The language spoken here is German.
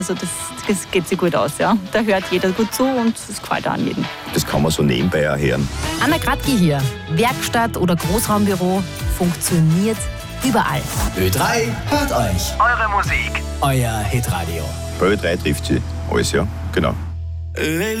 Also das geht sich gut aus, ja. Da hört jeder gut zu und es gefällt auch an jeden. Das kann man so nebenbei auch hören. Anna Kratki hier. Werkstatt oder Großraumbüro funktioniert überall. Ö3 hört euch. Eure Musik. Euer Hitradio. Bei Ö3 trifft sie alles, ja, genau.